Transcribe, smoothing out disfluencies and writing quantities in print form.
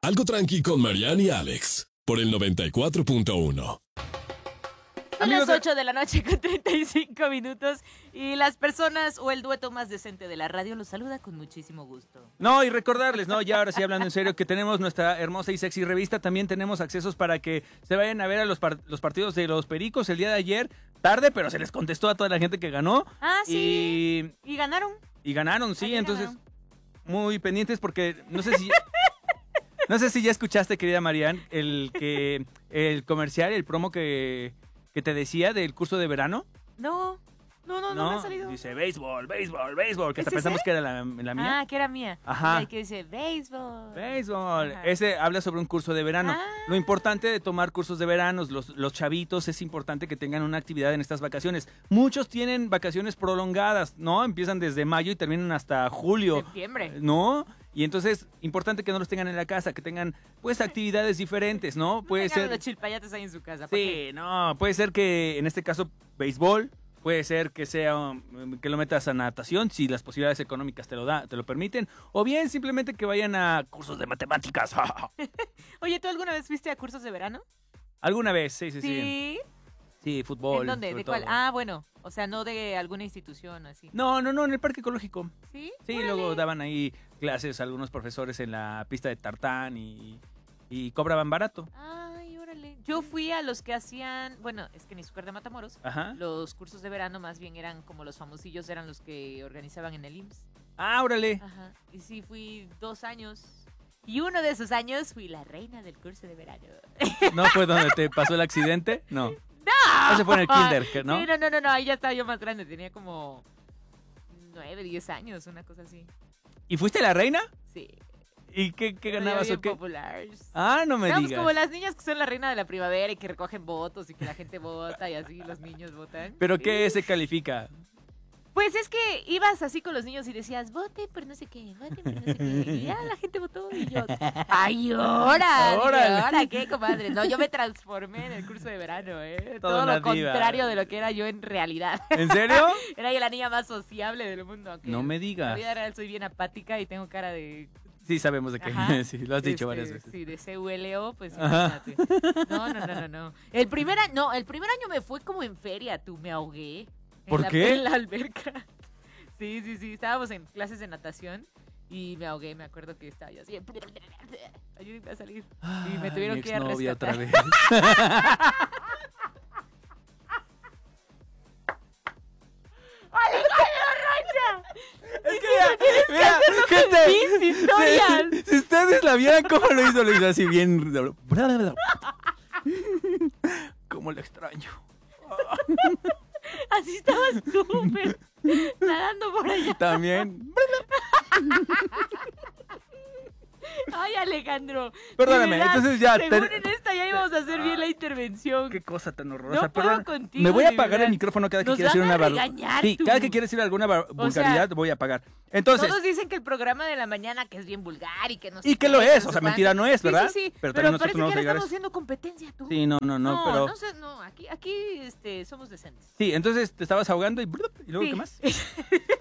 Algo tranqui con Marianne y Alex, por el 94.1. Son las 8 de la noche con 35 minutos y las personas o el dueto más decente de la radio los saluda con muchísimo gusto. No, y recordarles, ¿no? Ya ahora sí hablando en serio, que tenemos nuestra hermosa y sexy revista. También tenemos accesos para que se vayan a ver a los partidos de los Pericos el día de ayer. Tarde, pero se les contestó a toda la gente que ganó. Ah, sí. Y ganaron. Y ganaron, sí. Ayer Entonces, ganaron. muy pendientes porque no sé si... No sé si ya escuchaste, querida Marianne, el comercial, el promo que te decía del curso de verano. No me ha salido. Dice béisbol, béisbol, béisbol, que hasta ¿Es pensamos ese? que era la mía. Ah, que era mía. Ajá. Y el que dice béisbol. Béisbol. Ajá. Ese habla sobre un curso de verano. Ah. Lo importante de tomar cursos de verano, los chavitos, es importante que tengan una actividad en estas vacaciones. Muchos tienen vacaciones prolongadas, ¿no? Empiezan desde mayo y terminan hasta julio. Septiembre. ¿No? Y entonces, importante que no los tengan en la casa, que tengan, pues, actividades diferentes, ¿no? Puede Tengan ser... los chilpayates ahí en su casa. ¿para Sí, qué? no, puede ser que, en este caso, béisbol. Puede ser que sea que lo metas a natación, si las posibilidades económicas te lo permiten. O bien, simplemente que vayan a cursos de matemáticas. Oye, ¿tú alguna vez fuiste a cursos de verano? Alguna vez, sí. Sí. Sí, fútbol. ¿En dónde? sobre ¿De cuál? todo. Ah, bueno. O sea, no de alguna institución así. No, en el parque ecológico. ¿Sí? Sí, Órale. luego daban ahí clases algunos profesores en la pista de tartán y cobraban barato. Ay, órale. Yo fui a los que hacían, bueno, es que en Izúcar de Matamoros, Ajá. los cursos de verano más bien eran como los famosillos, eran los que organizaban en el IMSS. Ah, órale. Ajá. Y sí, fui 2 años. Y uno de esos años fui la reina del curso de verano. ¿No fue donde te pasó el accidente? No. ¡No! Ese fue en el kinder, ¿no? Sí, no, ahí ya estaba yo más grande, tenía como 9, 10 años, una cosa así. ¿Y fuiste la reina? Sí. ¿Y qué Pero ganabas bien o qué? populares. Ah, no me Éramos digas. como las niñas que son la reina de la primavera y que recogen votos y que la gente vota y así los niños votan. ¿Pero Sí. qué se califica? Pues es que ibas así con los niños y decías, voten por no sé qué, voten por no sé qué. Y ya la gente votó y yo, ¡ay, ahora! Órale. ¿Ahora qué, comadre? No, yo me transformé en el curso de verano, ¿eh? Toda Todo una lo diva. contrario de lo que era yo en realidad. ¿En serio? Era yo la niña más sociable del mundo. aunque No me En la digas. vida real soy bien apática y tengo cara de... Sí, sabemos de qué. Ajá. Sí, lo has dicho varias veces. Sí, de CULO, pues Ajá. imagínate. No. El primer año me fue como en feria, tú, me ahogué. ¿Por qué? En la alberca. Sí, estábamos en clases de natación y me ahogué, me acuerdo que estaba yo así, ayúdenme a salir. Y me tuvieron Mi que ir a exnovia rescatar. otra vez. Es que mira, gente, Mis historias. si ustedes la vieran cómo lo hizo así bien. Cómo lo extraño. Así estabas súper nadando por allá. También. Ay, Alejandro. Perdóname, de verdad, entonces ya. Según en esta ya íbamos a hacer bien la intervención. Qué cosa tan horrorosa. No puedo Perdón. contigo, Me voy a de apagar verdad. el micrófono cada que Nos quieras decir van una a barbaridad. regañar, Sí, tú. cada que quieras decir alguna vulgaridad voy a apagar. Entonces, Todos dicen que el programa de la mañana que es bien vulgar y que no sé y que qué, lo no es, sé o sea, cuánto. mentira no es, ¿verdad? Sí. Pero Pero también nosotros parece no que vamos a ahora llegar a estamos eso. haciendo competencia, tú. Sí, no, pero. No, aquí somos decentes. Sí, entonces te estabas ahogando y luego Sí. ¿qué más?